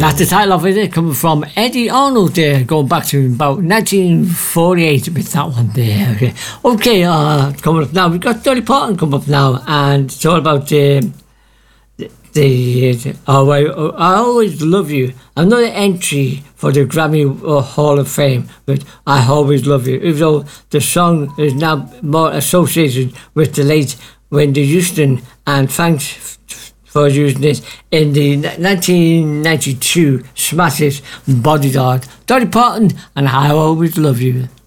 That's the title of it, coming from Eddie Arnold there, going back to about 1948 with that one there. Okay, coming up now, we've got Dolly Parton coming up now, and it's all about I Always Love You. Another entry for the Grammy Hall of Fame with I Always Love You, even though the song is now more associated with the late Wendy Houston, and thanks for using it in the 1992 smash hit Bodyguard. Dolly Parton and I Always Love You.